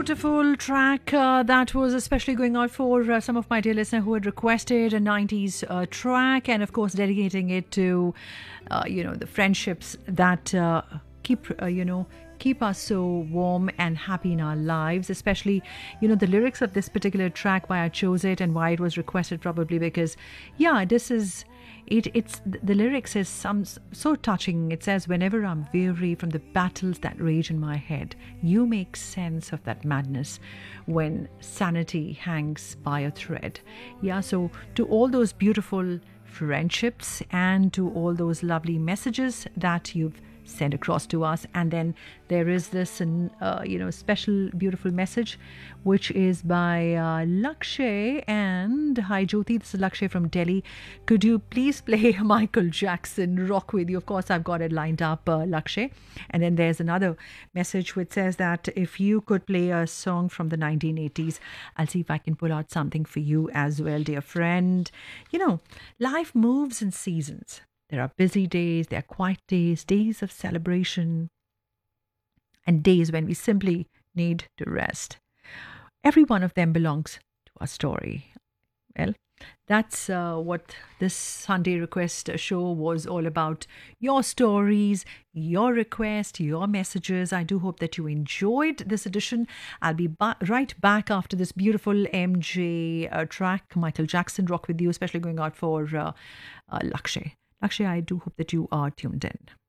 beautiful track that was especially going out for some of my dear listeners who had requested a 90s track, and of course dedicating it to the friendships that keep us so warm and happy in our lives. Especially the lyrics of this particular track, why I chose it and why it was requested, probably because this is it's the lyrics is so touching. It says, whenever I'm weary from the battles that rage in my head, you make sense of that madness when sanity hangs by a thread. So to all those beautiful friendships and to all those lovely messages that you've sent across to us, and then there is this special beautiful message which is by Lakshay. And hi Jyoti, this is Lakshay from Delhi. Could you please play Michael Jackson, Rock With You? Of course, I've got it lined up, Lakshay. And then there's another message which says that if you could play a song from the 1980s, I'll see if I can pull out something for you as well, dear friend. Life moves in seasons. There are busy days, there are quiet days, days of celebration, and days when we simply need to rest. Every one of them belongs to our story. Well, that's what this Sunday Request show was all about. Your stories, your requests, your messages. I do hope that you enjoyed this edition. I'll be right back after this beautiful MJ track, Michael Jackson, Rock With You, especially going out for Lakshay. Actually, I do hope that you are tuned in.